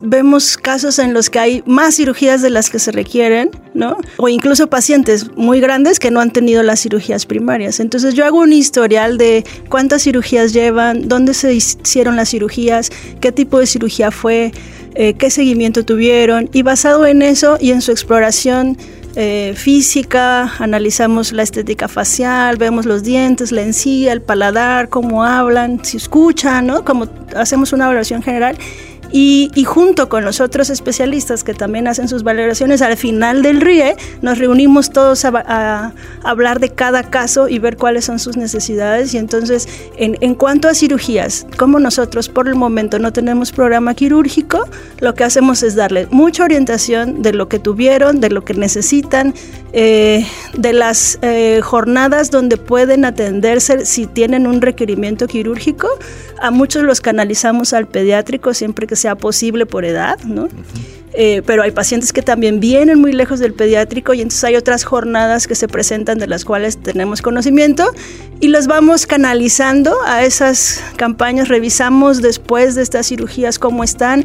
vemos casos en los que hay más cirugías de las que se requieren, ¿no? O incluso pacientes muy grandes que no han tenido las cirugías primarias. Entonces yo hago un historial de cuántas cirugías llevan, dónde se hicieron las cirugías, qué tipo de cirugía fue, qué seguimiento tuvieron, y basado en eso y en su exploración física, analizamos la estética facial, vemos los dientes, la encía, el paladar, cómo hablan, si escuchan, ¿no? Como hacemos una evaluación general. Y junto con los otros especialistas que también hacen sus valoraciones, al final del RIE nos reunimos todos a hablar de cada caso y ver cuáles son sus necesidades. Y entonces, en cuanto a cirugías, como nosotros por el momento no tenemos programa quirúrgico, lo que hacemos es darle mucha orientación de lo que tuvieron, de lo que necesitan, de las jornadas donde pueden atenderse si tienen un requerimiento quirúrgico. A muchos los canalizamos al pediátrico siempre que sea posible por edad, ¿no? Pero hay pacientes que también vienen muy lejos del pediátrico y entonces hay otras jornadas que se presentan de las cuales tenemos conocimiento y los vamos canalizando a esas campañas. Revisamos después de estas cirugías cómo están,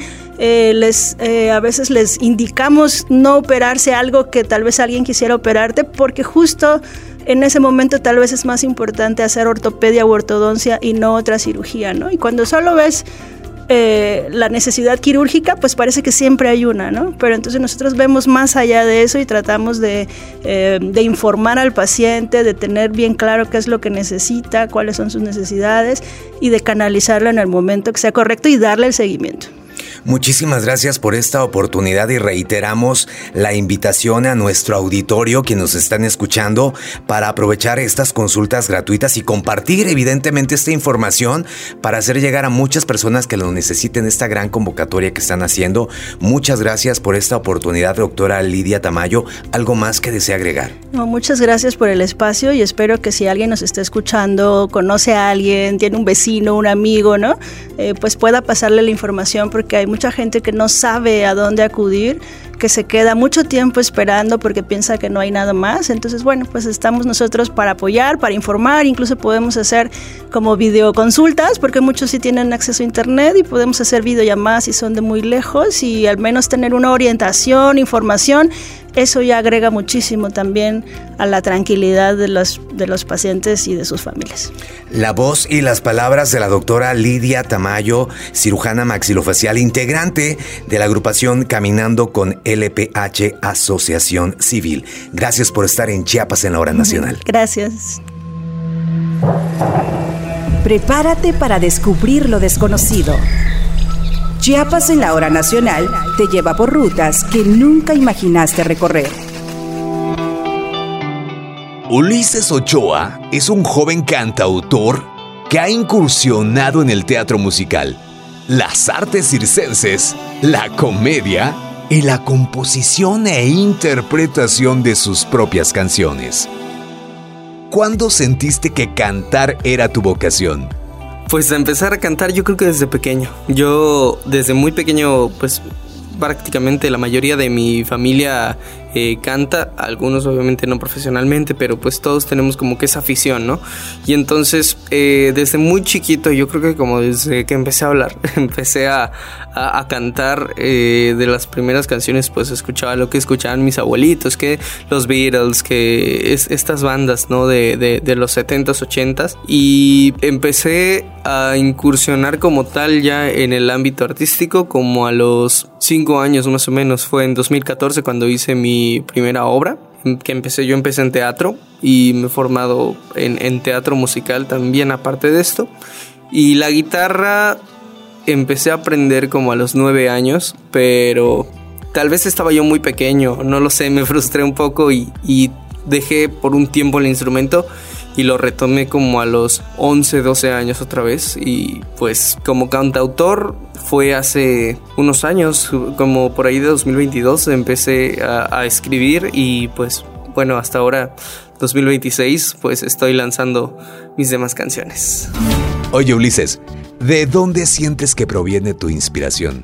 a veces les indicamos no operarse algo que tal vez alguien quisiera operarte porque justo en ese momento tal vez es más importante hacer ortopedia u ortodoncia y no otra cirugía, ¿no? Y cuando solo ves la necesidad quirúrgica, pues parece que siempre hay una, ¿no? Pero entonces nosotros vemos más allá de eso y tratamos de informar al paciente, de tener bien claro qué es lo que necesita, cuáles son sus necesidades y de canalizarlo en el momento que sea correcto y darle el seguimiento. Muchísimas gracias por esta oportunidad y reiteramos la invitación a nuestro auditorio que nos están escuchando para aprovechar estas consultas gratuitas y compartir evidentemente esta información para hacer llegar a muchas personas que lo necesiten, esta gran convocatoria que están haciendo. Muchas gracias por esta oportunidad, doctora Lidia Tamayo. ¿Algo más que desea agregar? No, muchas gracias por el espacio y espero que si alguien nos está escuchando, conoce a alguien, tiene un vecino, un amigo, ¿no? Pues pueda pasarle la información porque hay mucha gente que no sabe a dónde acudir, que se queda mucho tiempo esperando porque piensa que no hay nada más. Entonces, bueno, pues estamos nosotros para apoyar, para informar, incluso podemos hacer como videoconsultas porque muchos sí tienen acceso a internet y podemos hacer videollamadas si son de muy lejos y al menos tener una orientación, información. Eso ya agrega muchísimo también a la tranquilidad de los pacientes y de sus familias. La voz y las palabras de la doctora Lidia Tamayo, cirujana maxilofacial, integrante de la agrupación Caminando con LPH Asociación Civil. Gracias por estar en Chiapas en la Hora Nacional. Gracias. Prepárate para descubrir lo desconocido. Chiapas en la Hora Nacional te lleva por rutas que nunca imaginaste recorrer. Ulises Ochoa es un joven cantautor que ha incursionado en el teatro musical, las artes circenses, la comedia y la composición e interpretación de sus propias canciones. ¿Cuándo sentiste que cantar era tu vocación? Pues a empezar a cantar yo creo que desde pequeño. Yo desde muy pequeño pues prácticamente la mayoría de mi familia canta, algunos obviamente no profesionalmente, pero pues todos tenemos como que esa afición, ¿no? Y entonces desde muy chiquito, yo creo que como desde que empecé a hablar, empecé a cantar. De las primeras canciones pues escuchaba lo que escuchaban mis abuelitos, que los Beatles, que estas bandas, ¿no? De los 70s, 80s, y empecé a incursionar como tal ya en el ámbito artístico como a los 5 años más o menos. Fue en 2014 cuando hice mi primera obra que empecé en teatro y me he formado en teatro musical también aparte de esto. Y la guitarra empecé a aprender como a los 9 años, pero tal vez estaba yo muy pequeño, no lo sé, me frustré un poco y dejé por un tiempo el instrumento y lo retomé como a los 11, 12 años otra vez. Y pues como cantautor fue hace unos años, como por ahí de 2022 empecé a escribir y pues bueno, hasta ahora 2026 pues estoy lanzando mis demás canciones. Oye Ulises, ¿de dónde sientes que proviene tu inspiración?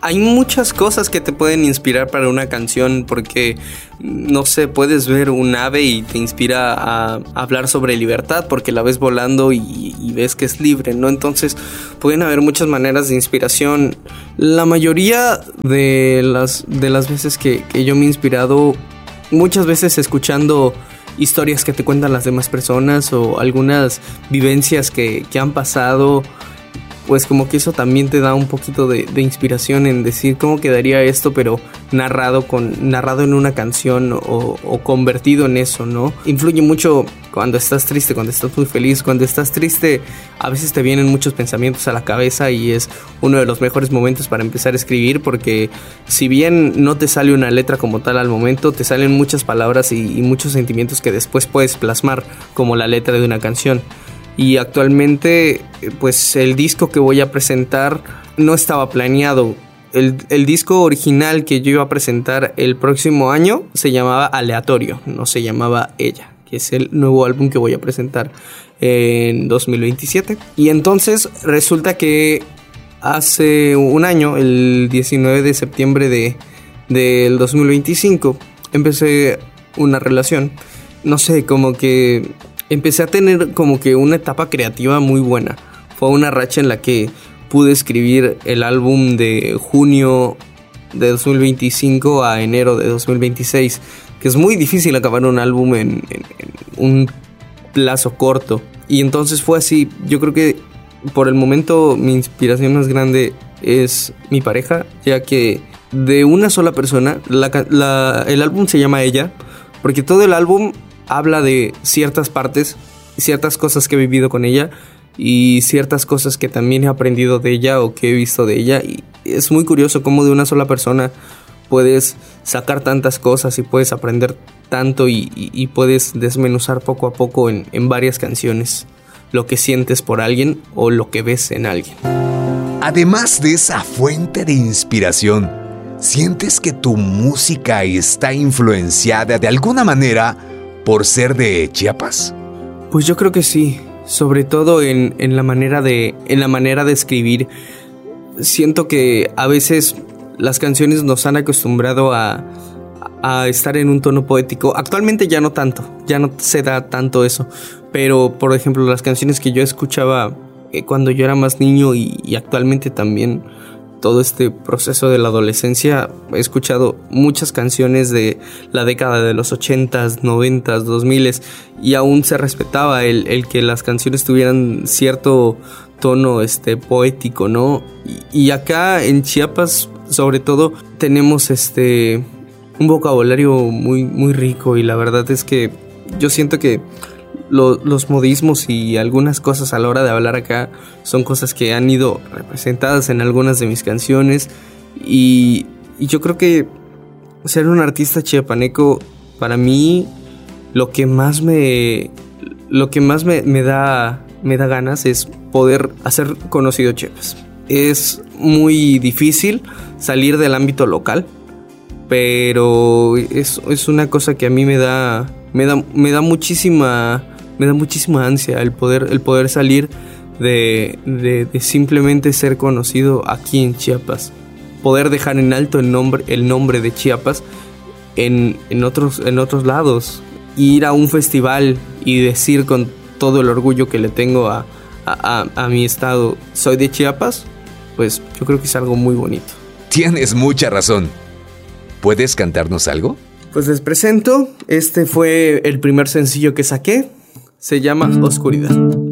hay muchas cosas que te pueden inspirar para una canción, porque, no sé, puedes ver un ave y te inspira a hablar sobre libertad porque la ves volando y ves que es libre, ¿no? Entonces pueden haber muchas maneras de inspiración. La mayoría de las veces que yo me he inspirado, muchas veces escuchando historias que te cuentan las demás personas o algunas vivencias que han pasado, pues como que eso también te da un poquito de inspiración en decir cómo quedaría esto, pero narrado en una canción o convertido en eso, ¿no? Influye mucho cuando estás triste, cuando estás muy feliz. Cuando estás triste, a veces te vienen muchos pensamientos a la cabeza y es uno de los mejores momentos para empezar a escribir, porque si bien no te sale una letra como tal al momento, te salen muchas palabras y muchos sentimientos que después puedes plasmar como la letra de una canción. Y actualmente, pues el disco que voy a presentar no estaba planeado. El disco original que yo iba a presentar el próximo año se llamaba Aleatorio, no se llamaba Ella, que es el nuevo álbum que voy a presentar en 2027. Y entonces resulta que hace un año, el 19 de septiembre del 2025, empecé una relación. No sé, como que empecé a tener como que una etapa creativa muy buena. Fue una racha en la que pude escribir el álbum de junio de 2025 a enero de 2026, que es muy difícil acabar un álbum en un plazo corto. Y entonces fue así. Yo creo que por el momento mi inspiración más grande es mi pareja, ya que de una sola persona, el álbum se llama Ella, porque todo el álbum habla de ciertas partes, ciertas cosas que he vivido con ella y ciertas cosas que también he aprendido de ella o que he visto de ella. Y es muy curioso cómo de una sola persona puedes sacar tantas cosas y puedes aprender tanto y puedes desmenuzar poco a poco en varias canciones lo que sientes por alguien o lo que ves en alguien. Además de esa fuente de inspiración, ¿sientes que tu música está influenciada de alguna manera por ser de Chiapas? Pues yo creo que sí, sobre todo en la manera de escribir. Siento que a veces las canciones nos han acostumbrado a estar en un tono poético. Actualmente ya no tanto, ya no se da tanto eso, pero por ejemplo las canciones que yo escuchaba cuando yo era más niño y actualmente también todo este proceso de la adolescencia, he escuchado muchas canciones de la década de los 80s, 90s, 2000s y aún se respetaba el que las canciones tuvieran cierto tono poético, ¿no? Y acá en Chiapas, sobre todo, tenemos un vocabulario muy, muy rico y la verdad es que yo siento que los modismos y algunas cosas a la hora de hablar acá son cosas que han ido representadas en algunas de mis canciones y yo creo que ser un artista chiapaneco, para mí lo que más me da ganas es poder hacer conocido Chiapas. Es muy difícil salir del ámbito local, pero es una cosa que a mí me da muchísima ansia el poder salir de simplemente ser conocido aquí en Chiapas, poder dejar en alto el nombre de Chiapas en otros lados, ir a un festival y decir con todo el orgullo que le tengo a mi estado, soy de Chiapas, pues yo creo que es algo muy bonito. Tienes mucha razón. ¿Puedes cantarnos algo? Pues les presento, este fue el primer sencillo que saqué, se llama Oscuridad.